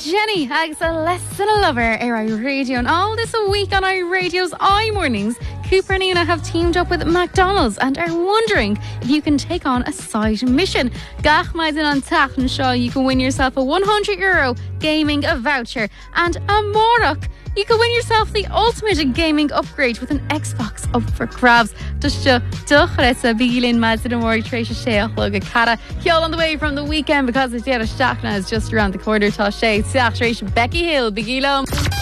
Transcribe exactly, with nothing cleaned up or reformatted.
Jenny agus a lesson a lover ar iRadio, and all this a week on iRadio's iMornings. Cooper and Una have teamed up with McDonald's and are wondering if you can take on a side mission. Gach maidin on tach and show you can win yourself a one hundred euro gaming a voucher and a Morok. You can win yourself the ultimate gaming upgrade with an Xbox up for grabs. Just to duchresa bigilin mazin amori tresha sheach loga cara. Kill on the way from the weekend because it's yet a shachna is just around the corner. Ta shay Becky Hill bigilum.